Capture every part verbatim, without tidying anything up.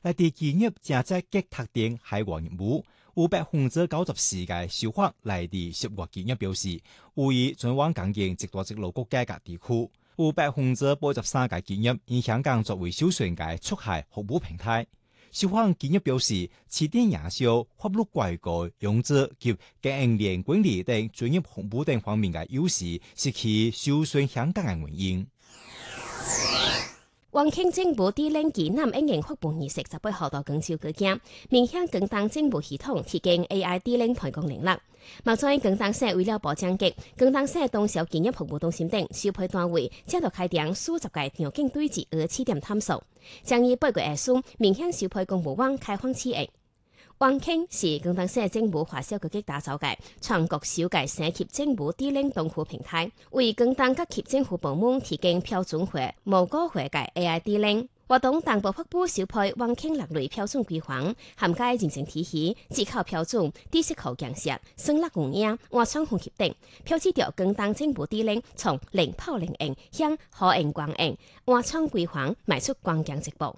來地企業正在結特定海外業務，有百分之九十四嘅受訪來地涉外企業表示，有意轉往港營直多直路國家嘅地區，有百分之八十三嘅企業以香港作為首選嘅出海服務平台。受訪企業表示，市電營銷、法律規格、用字及經營鏈管理等專業服務等方面嘅優勢，是其首選香港嘅原因。 王慶政府啲領基南應用發布儀式十八號到廣州舉行，面向更當政府系統提供 A I 啲領提供能力。目前更當社為了保障極，更當社動小企業服務中心等收配單位，正到開展數十個條件對接而起點探索，將以八月二書面向收配公務網開放試驗。王慶是更當社政府華小區打造嘅全國首個省級政府啲領動戶平台，為更當各級政府部門提供標準化、無個性嘅 A I 啲領。活動同步發布收配王慶六類標準規範，涵蓋認證體系、指考標準、知識考樣式、生物供應、外窗空協等，標誌着更當政府啲領從零泡零營向可營光營、外窗規範邁出關鍵一步。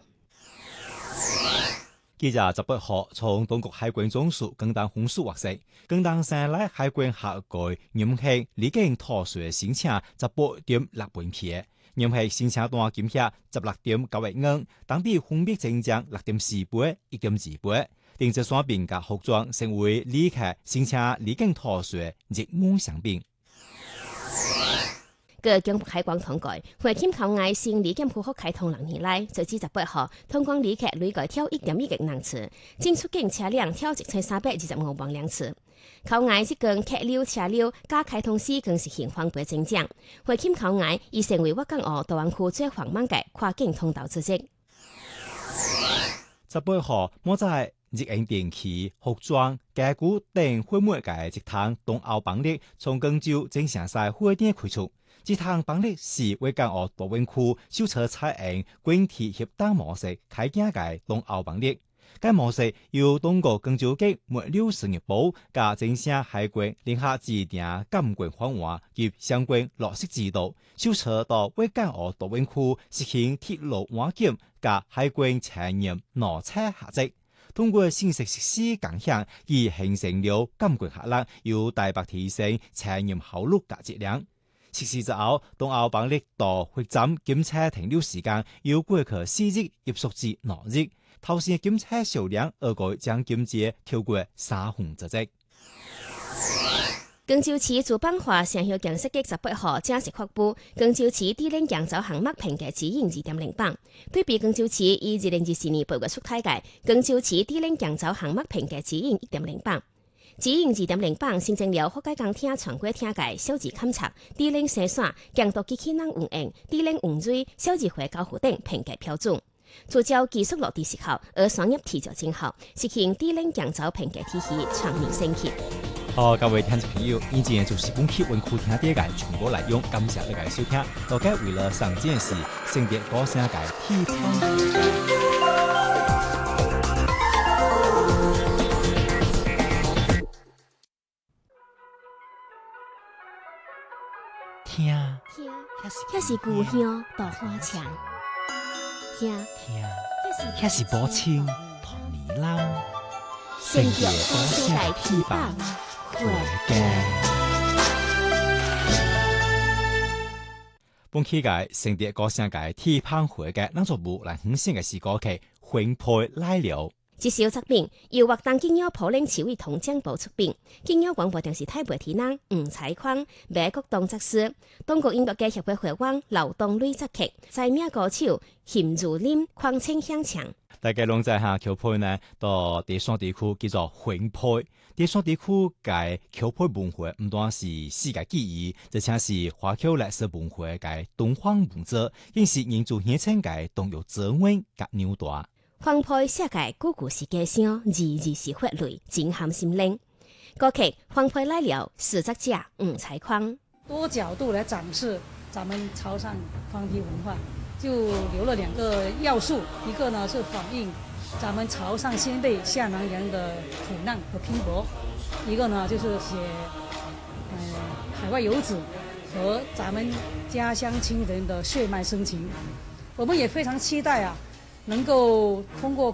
記者十八號從東國海關總署更當紅樹獲悉，更當省內海關下個任期離境逃稅申請十八點六萬批，任期申請單金額十六點九億元，當比分別增長六點四倍、一點二倍。定制雙邊嘅服裝成為旅客申請離境逃稅熱門商品。 據江北海關統計，回檢口岸新離檢戶口開通六年來，截至十八號，通關旅客累計跳一點一億人次，進出境車輛跳一千三百二十五萬輛次。口岸一共客流車流加開通時更是現翻倍增長。回檢口岸已成為粵港澳大灣區最繁忙嘅跨境通道之一。 十八號，我在日英電器、服裝、家具等貨物嘅一趟東歐邦力從廣州正常晒貨店開出。這趟邦力是粵港澳大灣區首次採用軍體協同模式開展嘅東歐邦力。該模式由中國廣州嘅物流事業部加正省海關聯合制定監管方案及相關落實指導，首次到粵港澳大灣區實行鐵路網檢加海關產業邏輯合作。通過信息實施共享，已形成了監管效率，有大幅提升產業效率及質量。實施之後，東歐邦力到貨站檢測停留時間由過去四日壓縮至兩日，頭先檢測數量額外將檢測超過三分之一。 廣州市主辦化商業建設局十八號正式發布廣州市啲領釀酒項目評價指引二點零版，對比廣州市以二零二四年八月出台嘅廣州市啲領釀酒項目評價指引一點零版。指引二點零版新增了學界講廳全國廳嘅小字勘測、啲領生產、強度機器人運營、啲領運水、小字會交付等評價標準。聚焦技術落地時候，而商業提交今後，實行啲領釀酒評價體系全面升級。 好，各位聽眾朋友，以前就是本期文庫聽點嘅全部內容，感謝大家收聽。大家為了上件事，成立歌聲嘅提倡。聽， 聽，那是故鄉稻花香。聽， 聽，那是寶清糖泥郎。 成就歌聲嘅提棒，回家。 本期嘅成立歌聲嘅提棒回家，咱就無來分享嘅是歌曲《分配來了》。 這首作品由活動經由普寧市委同江部出品，經由廣播電視台媒體人吳採礦、美國動作師，中國音樂界協會會員勞動類作曲，在名歌手김如林狂清響唱。 大家攏知下裘配呢，到第三地區叫做分配。第三地區嘅裘配文化唔單是世界記憶，而且是華僑歷史文化嘅東方文字，更是民族現稱嘅動育指紋及紐帶。 分配世界故故事嘅聲，字字是血淚，震撼心靈。歌曲《分配來了》，是作者吳採礦。 多角度來展示咱們潮汕方堤文化，就留了兩個要素，一個呢是反映咱們潮汕先輩下南洋的苦難和拼搏，一個呢就是寫呃海外游子和咱們家鄉親人的血脈深情。我們也非常期待啊，能夠通過